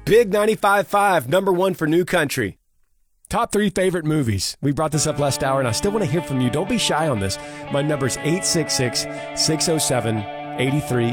Big 95.5, number one for New Country. Top 3 favorite movies. We brought this up last hour, and I still want to hear from you. Don't be shy on this. My number is 866-607-83